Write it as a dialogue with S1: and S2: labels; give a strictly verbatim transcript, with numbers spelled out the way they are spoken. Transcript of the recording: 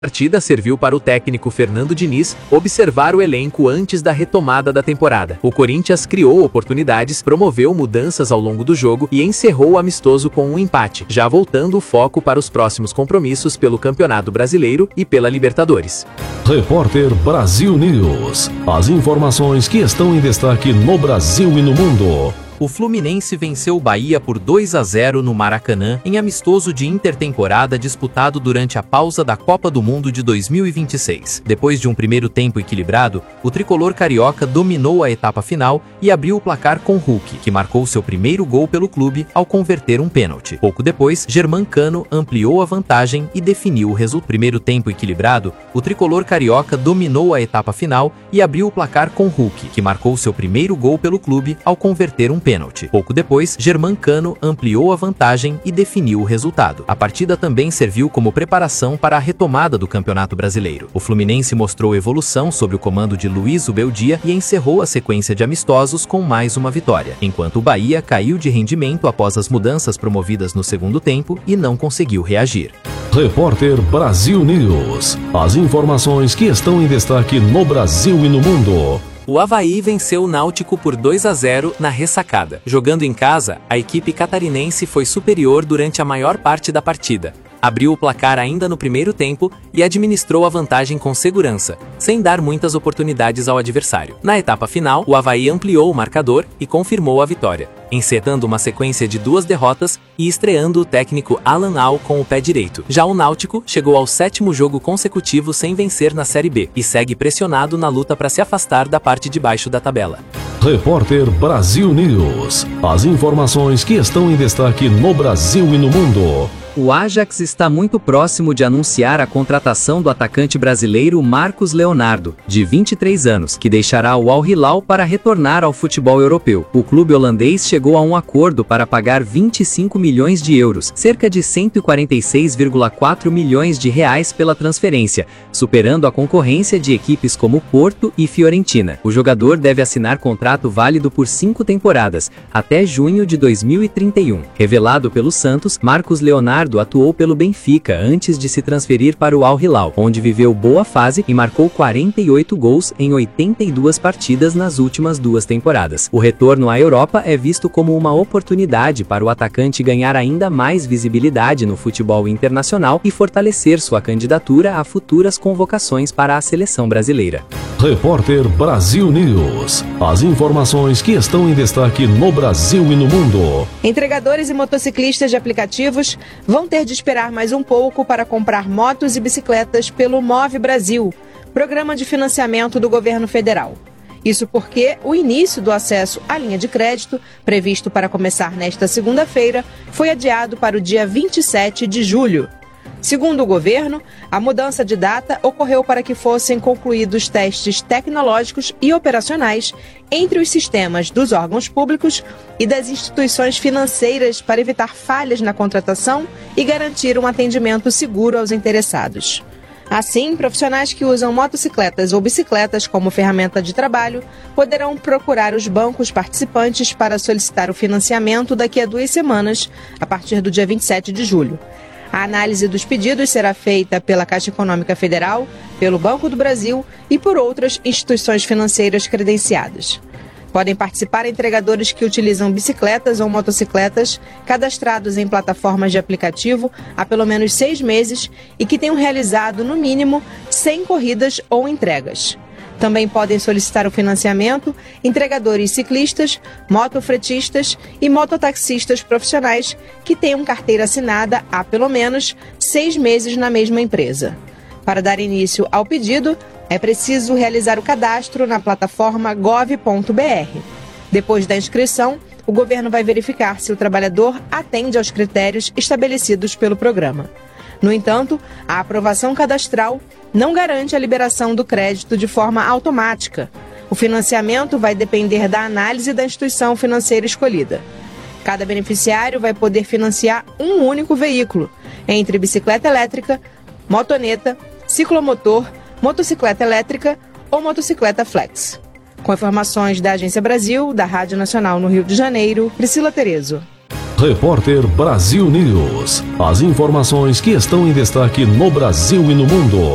S1: A partida serviu para o técnico Fernando Diniz observar o elenco antes da retomada da temporada. O Corinthians criou oportunidades, promoveu mudanças ao longo do jogo e encerrou o amistoso com um empate, já voltando o foco para os próximos compromissos pelo Campeonato Brasileiro e pela Libertadores.
S2: Repórter Brasil News. As informações que estão em destaque no Brasil e no mundo.
S1: O Fluminense venceu o Bahia por dois a zero no Maracanã em amistoso de intertemporada disputado durante a pausa da Copa do Mundo de dois mil e vinte e seis. Depois de um primeiro tempo equilibrado, o tricolor carioca dominou a etapa final e abriu o placar com Hulk, que marcou seu primeiro gol pelo clube ao converter um pênalti. Pouco depois, Germancano ampliou a vantagem e definiu o resultado. Primeiro tempo equilibrado, o tricolor carioca dominou a etapa final e abriu o placar com Hulk, que marcou seu primeiro gol pelo clube ao converter um pênalti. Pênalti. Pouco depois, Germancano ampliou a vantagem e definiu o resultado. A partida também serviu como preparação para a retomada do Campeonato Brasileiro. O Fluminense mostrou evolução sob o comando de Luiz Ubeldia e encerrou a sequência de amistosos com mais uma vitória, enquanto o Bahia caiu de rendimento após as mudanças promovidas no segundo tempo e não conseguiu reagir.
S2: Repórter Brasil News. As informações que estão em destaque no Brasil e no mundo.
S1: O Avaí venceu o Náutico por dois a zero na ressacada. Jogando em casa, a equipe catarinense foi superior durante a maior parte da partida. Abriu o placar ainda no primeiro tempo e administrou a vantagem com segurança, sem dar muitas oportunidades ao adversário. Na etapa final, o Avaí ampliou o marcador e confirmou a vitória, encerrando uma sequência de duas derrotas e estreando o técnico Alan Al com o pé direito. Já o Náutico chegou ao sétimo jogo consecutivo sem vencer na Série B e segue pressionado na luta para se afastar da parte de baixo da tabela.
S2: Repórter Brasil News. As informações que estão em destaque no Brasil e no mundo.
S3: O Ajax está muito próximo de anunciar a contratação do atacante brasileiro Marcos Leonardo, de vinte e três anos, que deixará o Al Hilal para retornar ao futebol europeu. O clube holandês chegou a um acordo para pagar vinte e cinco milhões de euros, cerca de cento e quarenta e seis vírgula quatro milhões de reais pela transferência, superando a concorrência de equipes como Porto e Fiorentina. O jogador deve assinar contrato válido por cinco temporadas, até junho de dois mil e trinta e um. Revelado pelo Santos, Marcos Leonardo atuou pelo Benfica antes de se transferir para o Al Hilal, onde viveu boa fase e marcou quarenta e oito gols em oitenta e duas partidas nas últimas duas temporadas. O retorno à Europa é visto como uma oportunidade para o atacante ganhar ainda mais visibilidade no futebol internacional e fortalecer sua candidatura a futuras convocações para a seleção brasileira.
S2: Repórter Brasil News. As informações que estão em destaque no Brasil e no mundo.
S4: Entregadores e motociclistas de aplicativos vão ter de esperar mais um pouco para comprar motos e bicicletas pelo Move Brasil, programa de financiamento do governo federal. Isso porque o início do acesso à linha de crédito, previsto para começar nesta segunda-feira, foi adiado para o dia vinte e sete de julho. Segundo o governo, a mudança de data ocorreu para que fossem concluídos testes tecnológicos e operacionais entre os sistemas dos órgãos públicos e das instituições financeiras para evitar falhas na contratação e garantir um atendimento seguro aos interessados. Assim, profissionais que usam motocicletas ou bicicletas como ferramenta de trabalho poderão procurar os bancos participantes para solicitar o financiamento daqui a duas semanas, a partir do dia vinte e sete de julho. A análise dos pedidos será feita pela Caixa Econômica Federal, pelo Banco do Brasil e por outras instituições financeiras credenciadas. Podem participar entregadores que utilizam bicicletas ou motocicletas cadastrados em plataformas de aplicativo há pelo menos seis meses e que tenham realizado, no mínimo, cem corridas ou entregas. Também podem solicitar o financiamento entregadores ciclistas, motofretistas e mototaxistas profissionais que tenham carteira assinada há pelo menos seis meses na mesma empresa. Para dar início ao pedido, é preciso realizar o cadastro na plataforma gov ponto br. Depois da inscrição, o governo vai verificar se o trabalhador atende aos critérios estabelecidos pelo programa. No entanto, a aprovação cadastral não garante a liberação do crédito de forma automática. O financiamento vai depender da análise da instituição financeira escolhida. Cada beneficiário vai poder financiar um único veículo, entre bicicleta elétrica, motoneta, ciclomotor, motocicleta elétrica ou motocicleta flex. Com informações da Agência Brasil, da Rádio Nacional no Rio de Janeiro, Priscila Terezo.
S2: Repórter Brasil News. As informações que estão em destaque no Brasil e no mundo.